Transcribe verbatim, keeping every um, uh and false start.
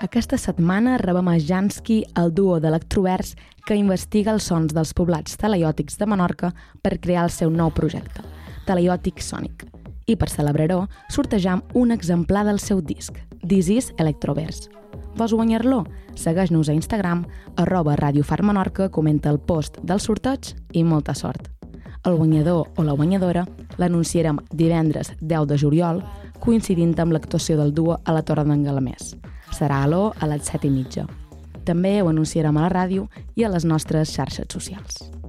Aquesta setmana rebem a Jansky, el duo d'electroverts que investiga els sons dels poblats talaiòtics de Menorca per crear el seu nou projecte, Talaiòtic Sonic. I per celebrar-ho, sortejam un exemplar del seu disc, This is Electroverts. Vols guanyar-lo? Segueix-nos a Instagram, arroba Radio Far Menorca, comenta el post del sorteig i molta sort. El guanyador o la guanyadora l'anunciarem divendres deu de juliol, coincidint amb l'actuació del duo a la Torre d'en Galamés. Serà a l'O a les set i mitja. També ho anunciarem a la ràdio i a les nostres xarxes socials.